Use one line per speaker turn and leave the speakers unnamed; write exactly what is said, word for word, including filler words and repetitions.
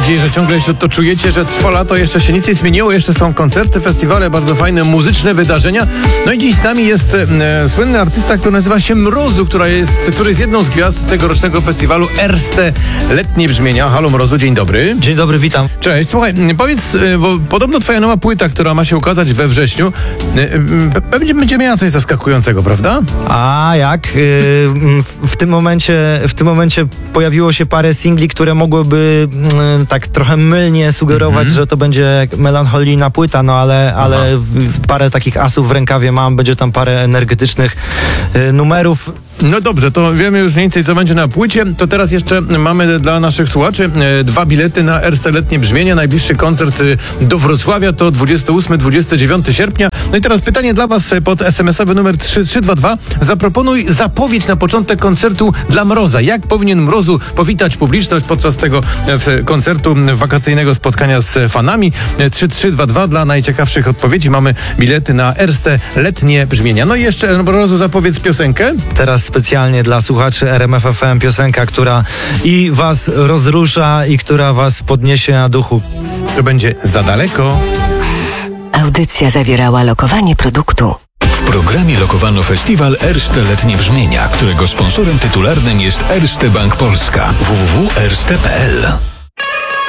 nadzieję, że ciągle jeszcze to czujecie, że trwa lato, jeszcze się nic nie zmieniło, jeszcze są koncerty, festiwale, bardzo fajne muzyczne wydarzenia. No i dziś z nami jest e, słynny artysta, który nazywa się Mrozu, która jest, który jest jedną z gwiazd tegorocznego festiwalu Erste Letnie Brzmienia. Halo Mrozu, dzień dobry.
Dzień dobry, witam.
Cześć, słuchaj, powiedz, e, bo podobno twoja nowa płyta, która ma się ukazać we wrześniu, e, będzie, będzie miała coś zaskakującego, prawda?
A jak? W tym momencie, w tym momencie pojawiło się parę singli, które mogłyby tak trochę mylnie sugerować, mm-hmm. że to będzie melancholijna płyta, no ale, ale parę takich asów w rękawie mam, będzie tam parę energetycznych numerów.
No dobrze, to wiemy już mniej więcej, co będzie na płycie. To teraz jeszcze mamy dla naszych słuchaczy e, dwa bilety na Erste Letnie Brzmienia. Najbliższy koncert e, do Wrocławia to dwudziestego ósmego do dwudziestego dziewiątego sierpnia. No i teraz pytanie dla was pod es em esowy numer trzy trzy dwa dwa. Zaproponuj zapowiedź na początek koncertu dla Mroza. Jak powinien Mrozu powitać publiczność podczas tego e, koncertu wakacyjnego spotkania z fanami? E, trzy trzy dwa dwa dla najciekawszych odpowiedzi. Mamy bilety na Erste Letnie Brzmienia. No i jeszcze Mrozu, zapowiedz piosenkę.
Teraz specjalnie dla słuchaczy R M F F M piosenka, która i was rozrusza, i która was podniesie na duchu.
To będzie Za daleko.
Audycja zawierała lokowanie produktu.
W programie lokowano festiwal Erste Letnie Brzmienia, którego sponsorem tytularnym jest Erste Bank Polska. w w w kropka erste kropka p l